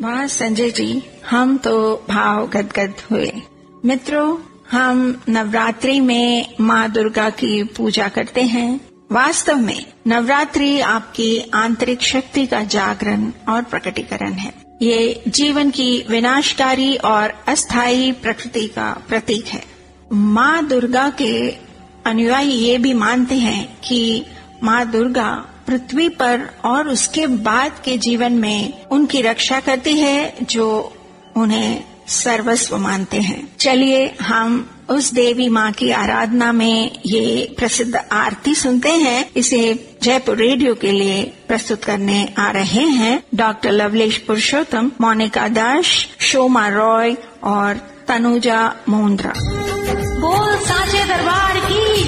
वाह संजय जी, हम तो भाव गदगद हुए। मित्रों, हम नवरात्रि में माँ दुर्गा की पूजा करते हैं। वास्तव में नवरात्रि आपकी आंतरिक शक्ति का जागरण और प्रकटीकरण है। ये जीवन की विनाशकारी और अस्थायी प्रकृति का प्रतीक है। माँ दुर्गा के अनुयायी ये भी मानते हैं कि माँ दुर्गा पृथ्वी पर और उसके बाद के जीवन में उनकी रक्षा करती है जो उन्हें सर्वस्व मानते हैं। चलिए हम उस देवी माँ की आराधना में ये प्रसिद्ध आरती सुनते हैं। इसे जयपुर रेडियो के लिए प्रस्तुत करने आ रहे हैं डॉक्टर लवलेश पुरुषोत्तम, मोनिका दास, शोमा रॉय और तनुजा मोंद्रा।